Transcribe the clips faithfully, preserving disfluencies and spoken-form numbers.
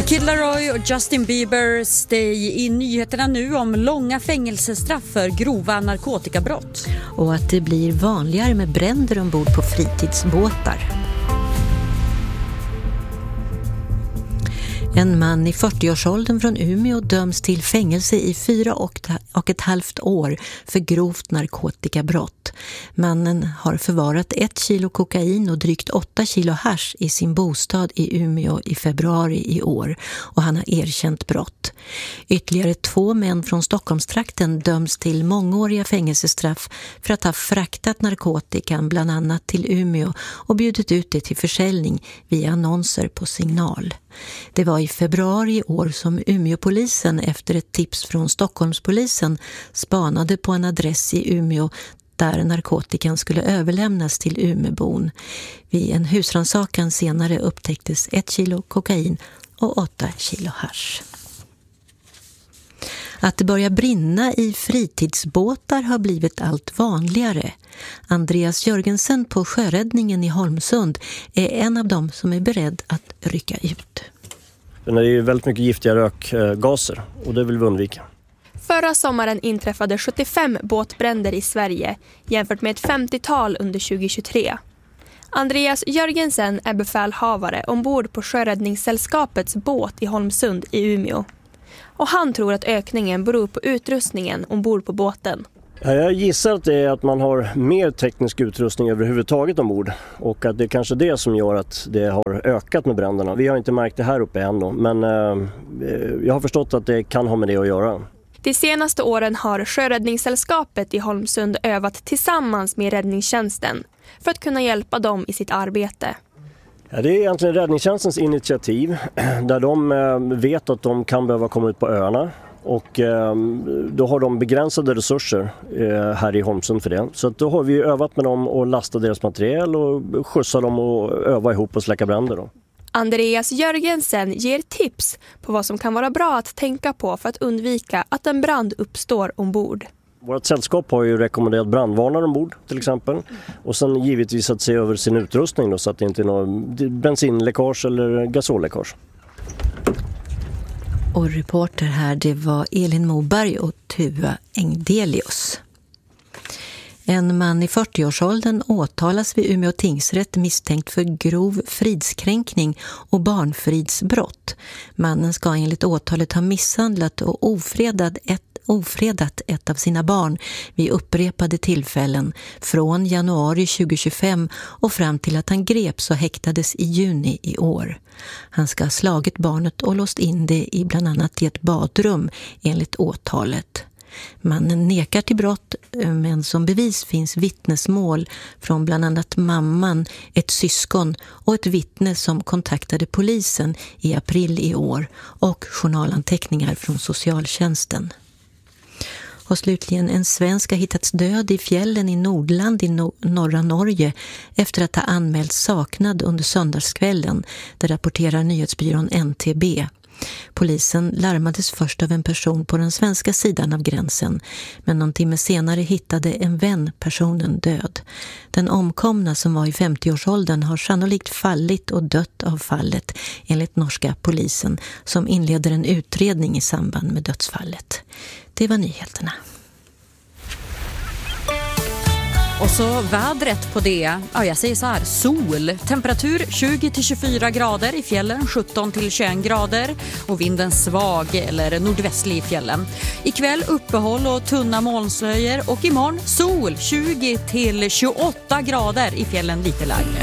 Kid Laroi och Justin Bieber stay i nyheterna nu om långa fängelsestraff för grova narkotikabrott. Och att det blir vanligare med bränder ombord på fritidsbåtar. En man i fyrtioårsåldern från Umeå döms till fängelse i fyra och ett halvt år för grovt narkotikabrott. Mannen har förvarat ett kilo kokain och drygt åtta kilo hasch i sin bostad i Umeå i februari i år och han har erkänt brott. Ytterligare två män från Stockholmstrakten döms till mångåriga fängelsestraff för att ha fraktat narkotikan bland annat till Umeå och bjudit ut det till försäljning via annonser på Signal. Det var i februari i år som Umeåpolisen efter ett tips från Stockholmspolisen spanade på en adress i Umeå där narkotikan skulle överlämnas till Umeåbon. Vid en husrannsakan senare upptäcktes ett kilo kokain och åtta kilo hasch. Att det börjar brinna i fritidsbåtar har blivit allt vanligare. Andreas Jörgensen på Sjöräddningen i Holmsund är en av dem som är beredd att rycka ut. Det är ju väldigt mycket giftiga rökgaser och det vill vi undvika. Förra sommaren inträffade sjuttiofem båtbränder i Sverige jämfört med ett femtiotal under tjugohundratjugotre. Andreas Jörgensen är befälhavare ombord på Sjöräddningssällskapets båt i Holmsund i Umeå. Och han tror att ökningen beror på utrustningen ombord på båten. Ja, jag gissar att det är att man har mer teknisk utrustning överhuvudtaget ombord. Och att det är kanske det som gör att det har ökat med bränderna. Vi har inte märkt det här uppe än då, men eh, jag har förstått att det kan ha med det att göra. De senaste åren har Sjöräddningssällskapet i Holmsund övat tillsammans med räddningstjänsten för att kunna hjälpa dem i sitt arbete. Ja, det är egentligen räddningstjänstens initiativ där de vet att de kan behöva komma ut på öarna och då har de begränsade resurser här i Holmsund för det. Så att då har vi övat med dem och lastat deras material och skjutsa dem och öva ihop och släcka bränder då. Andreas Jörgensen ger tips på vad som kan vara bra att tänka på för att undvika att en brand uppstår ombord. Vårt sällskap har ju rekommenderat brandvarnare ombord till exempel. Och sen givetvis att se över sin utrustning då, så att det inte är någon bensinläckage eller gasolläckage. Och reporter här, det var Elin Moberg och Tua Engdelius. En man i fyrtioårsåldern åtalas vid Umeå tingsrätt misstänkt för grov fridskränkning och barnfridsbrott. Mannen ska enligt åtalet ha misshandlat och ofredat ett ofredat ett av sina barn vid upprepade tillfällen från januari tjugohundratjugofem och fram till att han greps och häktades i juni i år. Han ska ha slagit barnet och låst in det i bland annat i ett badrum enligt åtalet. Mannen nekar till brott, men som bevis finns vittnesmål från bland annat mamman, ett syskon och ett vittne som kontaktade polisen i april i år och journalanteckningar från socialtjänsten. Och slutligen, en svensk har hittats död i fjällen i Nordland i no- norra Norge efter att ha anmälts saknad under söndagskvällen, det rapporterar nyhetsbyrån N T B. Polisen larmades först av en person på den svenska sidan av gränsen, men någon timme senare hittade en vän personen död. Den omkomna, som var i femtioårsåldern, har sannolikt fallit och dött av fallet enligt norska polisen, som inleder en utredning i samband med dödsfallet. Det var nyheterna. Och så vädret på det, ja jag säger så här, sol, temperatur tjugo till tjugofyra grader i fjällen, sjutton till tjugoett grader och vinden svag eller nordvästlig i fjällen. Ikväll uppehåll och tunna molnslöjor och imorgon sol, tjugo till tjugoåtta grader i fjällen, lite lägre.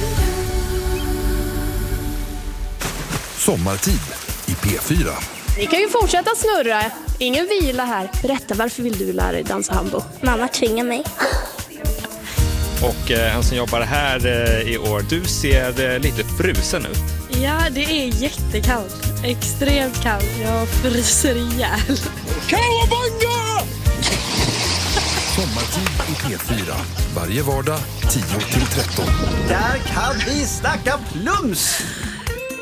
Sommartid i P fyra. Ni kan ju fortsätta snurra, ingen vila här. Berätta, varför vill du lära dig dansa hambo? Mamma tvingar mig. Och eh, en som jobbar här eh, i år, du ser eh, lite frusen ut. Ja, det är jättekallt. Extremt kallt. Jag fryser ihjäl. Kawabanga! Sommartid i P fyra. Varje vardag tio till tretton. Där kan vi snacka plums!